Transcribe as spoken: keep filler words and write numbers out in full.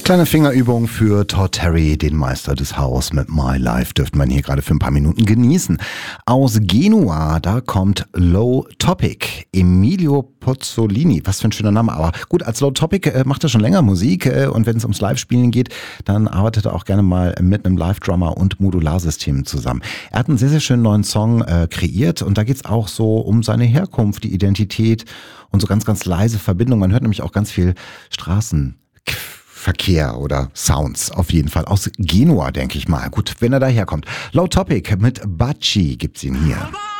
Kleine Fingerübung für Todd Terry, den Meister des House mit My Life, dürfte man hier gerade für ein paar Minuten genießen. Aus Genua, da kommt Low Topic, Emilio Pozzolini, was für ein schöner Name, aber gut, als Low Topic äh, macht er schon länger Musik äh, und wenn es ums Live-Spielen geht, dann arbeitet er auch gerne mal mit einem Live-Drummer und Modularsystem zusammen. Er hat einen sehr, sehr schönen neuen Song äh, kreiert und da geht es auch so um seine Herkunft, die Identität und so ganz, ganz leise Verbindung. Man hört nämlich auch ganz viel Straßen. Verkehr oder Sounds auf jeden Fall. Aus Genua, denke ich mal. Gut, wenn er daherkommt. Low Topic mit Baci gibt's ihn hier.